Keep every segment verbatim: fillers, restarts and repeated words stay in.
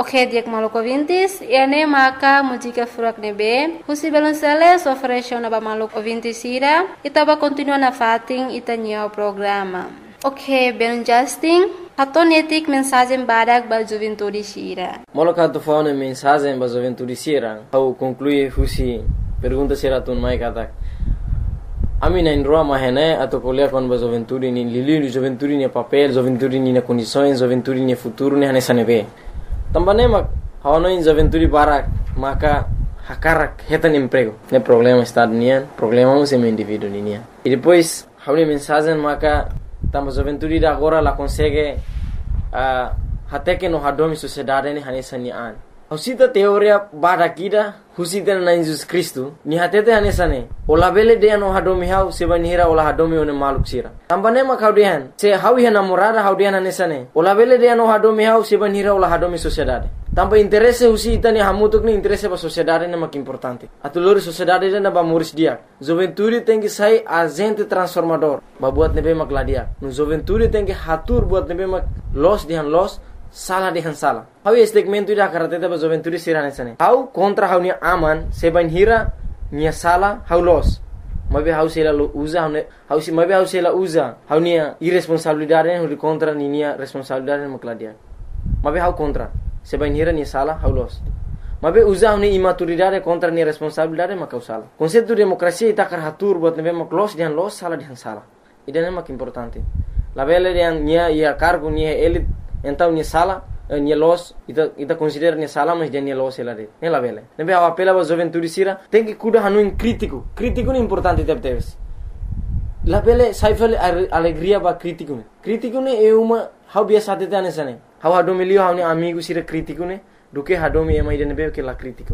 Ok, diak maluco vintis, ene maka música furak nebe, husi belonceles oferece na ba maluco vintis ira, itaba continua na fating itanya programa. Ok, ben Justin, hatonetik mensagem badak ba juventude sira. Moloka tu faune mensagem ba juventude sira, au conclui husi pergunta sira tun mai katak. Ami na indroa mahene atau kuliah kon ba juventude ni lili juventude ni papel, juventude ni na condições, juventude ni futuro ni hanesa nebe. Tambane mak hawano in juventude barak maka hakarak hetan emprego. Ne problema estado nian, problema um sem indivíduo nian. E depois hawni mensagem maka tamba juventude da agora la consegue uh, até que no hadomi sociedade ni hanesa ni an. Husita teoria bada kida husita na Jesus Cristo ni hatete hanesa ne. Ola bele de no hadomi hau se banhira ola hadomi one maluk sira. Tambane mak haudian se hawi namorada haudian hanesa ne. Ola bele de no hadomi hau se banhira ola hadomi sociedade. Tampa interesse husita ni hamutuk ni interesse ba sociedade ne mak importante. Atulori sociedade na ba muris dia. Juventude tem que sair agente transformador. Ba buat nebe mak ladia. No juventude tem que hatur buat nebe mak los dihan los salah dihan salah. Hau segmento ida karateta ba juventude sirane sane. Hau kontra hau ni aman se banhira ni salah hau los. Mabe hau sela usa hau hau si mabe hau sela usa hau ni irresponsabilidade hau contra ni ni responsabilidade mak ladia. Mabe hau contra se banhira ni salah hau los. Mabe usa hau ni imaturidade contra ni responsabilidade mak hau salah. Konsepto demokrasia ita kar hatur buat nebe mak los dihan los salah dihan salah. Ida mak importante. La bele dihan nia ia cargo ni elit então ni sala ni los ita ita considera ni sala mas dia ni los ela de ela vele nebe a apela ba juventude sira tem que cuidar hanu in crítico crítico ni importante tep teves la vele sai vele alegria ba crítico ne crítico ne é uma how biasa tete anesane how hado milio how ni amigo sira crítico ne do que hado mi ema ide nebe que la crítico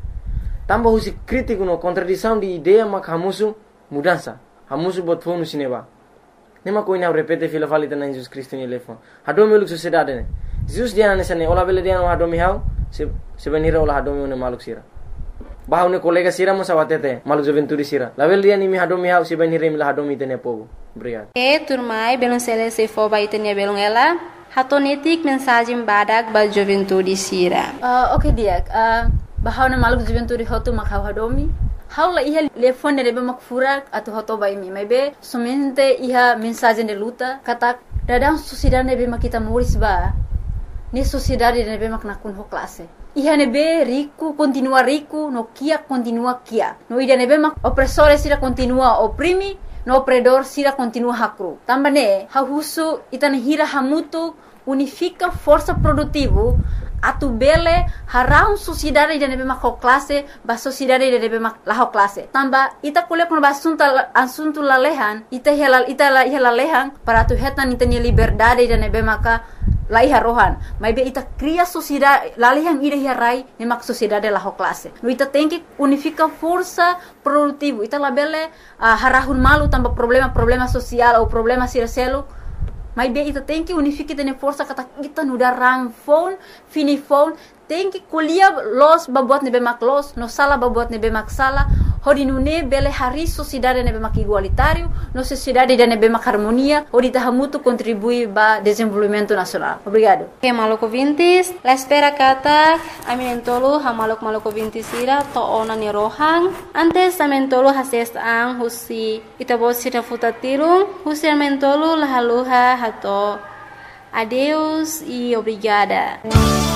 tamba husi crítico no contradição de ideia mak hamusu mudança hamusu bot fonu sineba nema ko ina repete fila falita na Jesus Cristo ni lefon hado meluk sociedade ne Jesus dia na sane ola bele dia no hado mi hau se se venira ola hado mi ne maluk sira bahau ne kolega sira mo sawatete maluk juventude sira la bele dia ni mi hado mi hau se venira mi la hado mi tene pogo obrigado e turmai belon sele se fo ba itenia belon ela hatonetik mensagem badak ba juventude sira uh, okay dia uh, bahau ne maluk juventude hotu makau hado mi Haula iha telefone de mak furak atau hoto bai mi maybe somente iha mensagem de luta kata dadang sociedade nebe mak kita muris ba ni sociedade nebe mak nakun ho classe iha nebe rico continua rico no kia continua kia no ida nebe mak opressore sira continua oprimi no opredor sira continua hakru tambane ha husu itane hira hamutu unifica força produtivo atu bele harau sociedade de nebe mak classe ba sociedade de nebe mak la classe tamba ita kuliah kono basunta asuntu lalehan ita hela ita la hela lehan para tu hetan ita ni liberdade de nebe maka la iha rohan mai be ita cria sociedade lalehan ida hirai ne mak sociedade la classe no ita tem que unifica força produtivo ita la bele uh, harahun malu tamba problema problema social ou problema siraselo mas bem, ita tem que unificar tene força kata kita nuda ramfon, finifon, tem que colher los babuat nebe mak los, no sala babuat nebe mak sala, hodi nune bele hari sociedade nebe mak igualitário, no sociedade de nebe mak harmonia, hodi tahamutu contribui ba desenvolvimento nacional. Obrigado. Que maluco vintis, la espera kata, aminentolo ha maluk maluco vintis ira to ona ni rohang, antes amentolo hases ang husi itabot sira futatirung, husi amentolo lahaluha hato. Adeus e obrigada.